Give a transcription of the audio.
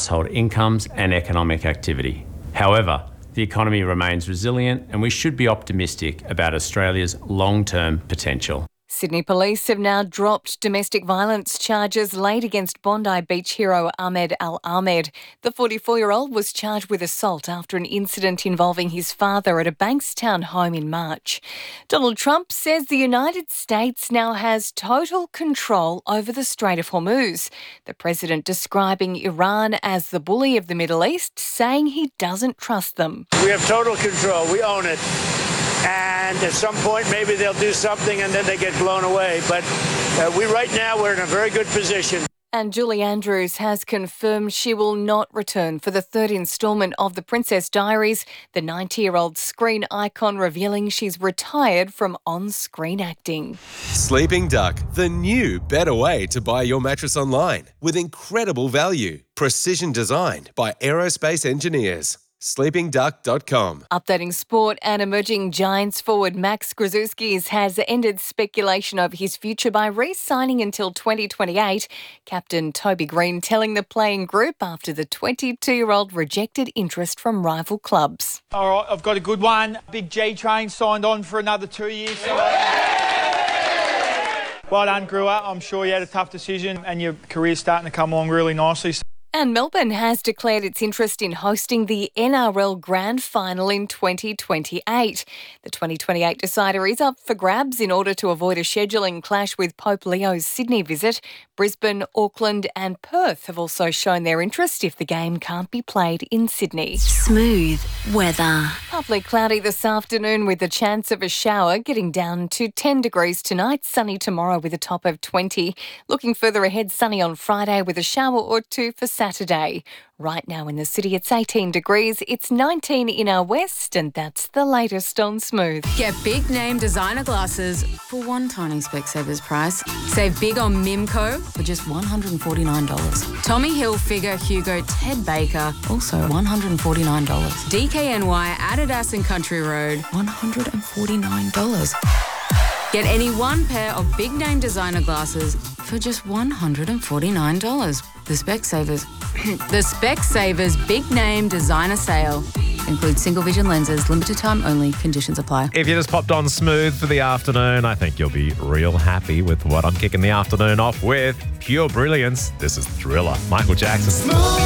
household incomes and economic activity. However, the economy remains resilient and we should be optimistic about Australia's long-term potential. Sydney Police have now dropped domestic violence charges laid against Bondi Beach hero Ahmed Al-Ahmed. The 44-year-old was charged with assault after an incident involving his father at a Bankstown home in March. Donald Trump says the United States now has total control over the Strait of Hormuz. The president describing Iran as the bully of the Middle East, saying he doesn't trust them. We have total control. We own it. And at some point, maybe they'll do something and then they get blown away. But right now, we're in a very good position. And Julie Andrews has confirmed she will not return for the third instalment of The Princess Diaries, the 90-year-old screen icon revealing she's retired from on-screen acting. Sleeping Duck, the new, better way to buy your mattress online with incredible value. Precision designed by aerospace engineers. SleepingDuck.com. Updating sport, and emerging Giants forward Max Krzyzewski has ended speculation over his future by re-signing until 2028. Captain Toby Green telling the playing group after the 22-year-old rejected interest from rival clubs. All right, I've got a good one. Big G Train signed on for another 2 years. Well done, Brewer. I'm sure you had a tough decision and your career's starting to come along really nicely. And Melbourne has declared its interest in hosting the NRL Grand Final in 2028. The 2028 decider is up for grabs in order to avoid a scheduling clash with Pope Leo's Sydney visit. Brisbane, Auckland and Perth have also shown their interest if the game can't be played in Sydney. Smooth weather. Partly cloudy this afternoon with the chance of a shower, getting down to 10 degrees tonight. Sunny tomorrow with a top of 20. Looking further ahead, sunny on Friday with a shower or two for Saturday. Right now in the city, it's 18 degrees. It's 19 in our west, and that's the latest on Smooth. Get big name designer glasses for one tiny Specsavers price. Save big on Mimco for just $149. Tommy Hilfiger, Hugo, Ted Baker, also $149. DKNY, Adidas and Country Road, $149. Get any one pair of big name designer glasses for just $149. The Specsavers Big Name Designer Sale includes single vision lenses, limited time only, conditions apply. If you just popped on Smooth for the afternoon, I think you'll be real happy with what I'm kicking the afternoon off with. Pure brilliance. This is Thriller. Michael Jackson.